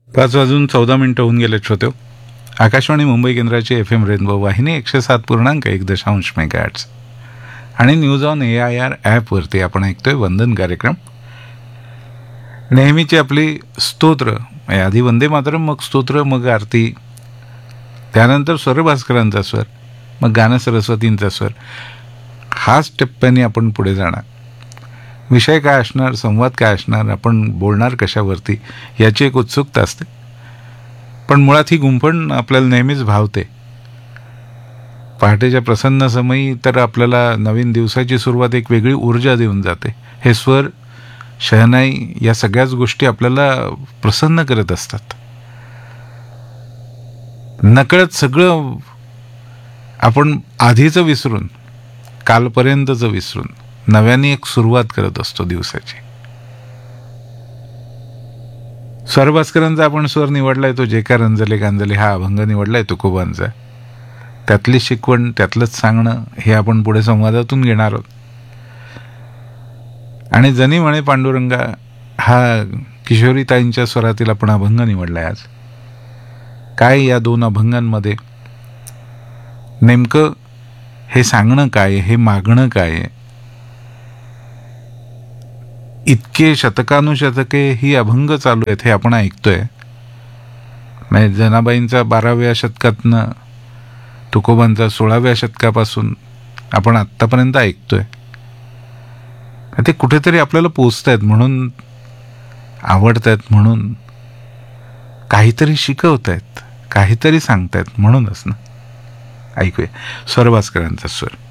5:14 होऊन गेले श्रोते. आकाशवाणी मुंबई केंद्राची FM रेनबो वाहिनी 107.1 मेगाहर्ट्झ आणि न्यूज ऑन AIR ॲपवरती आपण ऐकतोय वंदन कार्यक्रम. नेहमीची आपली स्तोत्र, आधी वंदे मातरम, मग स्तोत्र, मग आरती, त्यानंतर स्वरभास्करांचा स्वर, मग गानं सरस्वतींचा स्वर. हाच टप्प्याने आपण पुढे जाणार. विषय काय असणार, संवाद काय असणार, आपण बोलणार कशावरती, याची एक उत्सुकता असते. पण मुळात ही गुंफण आपल्याला नेहमीच भावते. पहाटेच्या प्रसन्न समयी तर आपल्याला नवीन दिवसाची सुरुवात एक वेगळी ऊर्जा देऊन जाते. हे स्वर, शहनाई, या सगळ्याच गोष्टी आपल्याला प्रसन्न करत असतात. नकळत सगळं आपण आधीचं विसरून, कालपर्यंतचं विसरून, नव्याने एक सुरुवात करत असतो दिवसाची. स्वरभास्करांचा आपण स्वर निवडलाय तो जे का रंजले गांजले हा अभंग निवडलाय तुकोबांचा. त्यातली शिकवण, त्यातलंच सांगणं हे आपण पुढे संवादातून घेणार आहोत. आणि जनी म्हणे पांडुरंगा हा किशोरीताईंच्या स्वरातील आपण अभंग निवडलाय आज. काय या दोन अभंगांमध्ये नेमकं हे सांगणं काय, हे मागणं काय? इतके शतकानुशतके ही अभंग चालू आहेत हे आपण ऐकतोय. म्हणजे जनाबाईंचा 12व्या शतकातनं तुकोबांचा 16व्या शतकापासून आपण आत्तापर्यंत ऐकतोय. ते कुठेतरी आपल्याला पोचतायत, म्हणून आवडतायत, म्हणून काहीतरी शिकवतायत, काहीतरी सांगतायत, म्हणूनच ना. ऐकूया स्वरभास्करांचा स्वर.